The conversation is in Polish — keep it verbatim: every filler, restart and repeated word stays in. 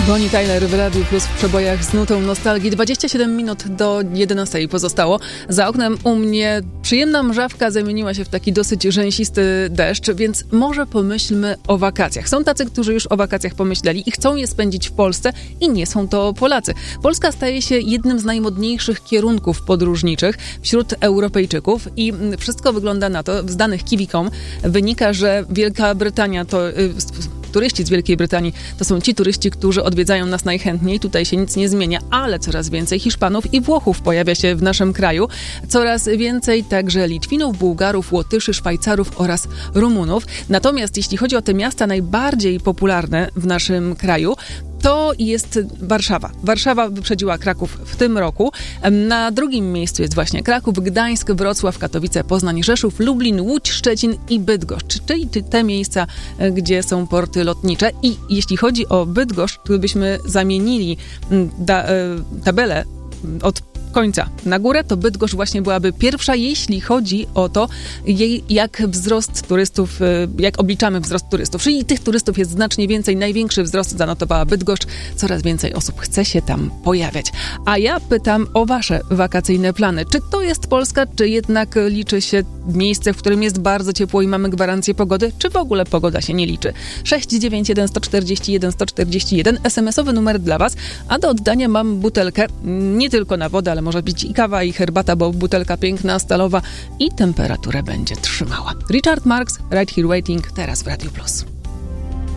Bonnie Tyler w Radiu Plus w przebojach z nutą nostalgii. dwadzieścia siedem minut do jedenastej pozostało. Za oknem u mnie przyjemna mrzawka zamieniła się w taki dosyć rzęsisty deszcz, więc może pomyślmy o wakacjach. Są tacy, którzy już o wakacjach pomyśleli i chcą je spędzić w Polsce i nie są to Polacy. Polska staje się jednym z najmodniejszych kierunków podróżniczych wśród Europejczyków i wszystko wygląda na to, z danych Kiwi kropka com wynika, że Wielka Brytania to... Yy, Turyści z Wielkiej Brytanii to są ci turyści, którzy odwiedzają nas najchętniej. Tutaj się nic nie zmienia, ale coraz więcej Hiszpanów i Włochów pojawia się w naszym kraju. Coraz więcej także Litwinów, Bułgarów, Łotyszy, Szwajcarów oraz Rumunów. Natomiast jeśli chodzi o te miasta najbardziej popularne w naszym kraju, to jest Warszawa. Warszawa wyprzedziła Kraków w tym roku. Na drugim miejscu jest właśnie Kraków, Gdańsk, Wrocław, Katowice, Poznań, Rzeszów, Lublin, Łódź, Szczecin i Bydgoszcz. Czyli te miejsca, gdzie są porty lotnicze. I jeśli chodzi o Bydgoszcz, gdybyśmy zamienili da, tabelę od końca na górę, to Bydgoszcz właśnie byłaby pierwsza, jeśli chodzi o to, jej, jak wzrost turystów, jak obliczamy wzrost turystów. Czyli tych turystów jest znacznie więcej. Największy wzrost zanotowała Bydgoszcz. Coraz więcej osób chce się tam pojawiać. A ja pytam o wasze wakacyjne plany. Czy to jest Polska, czy jednak liczy się miejsce, w którym jest bardzo ciepło i mamy gwarancję pogody, czy w ogóle pogoda się nie liczy? sześć dziewięć jeden sto czterdzieści jeden sto czterdzieści jeden, es em esowy numer dla was, a do oddania mam butelkę, nie tylko na wodę, ale może być i kawa, i herbata, bo butelka piękna, stalowa i temperaturę będzie trzymała. Richard Marx, Right Here Waiting, teraz w Radiu Plus.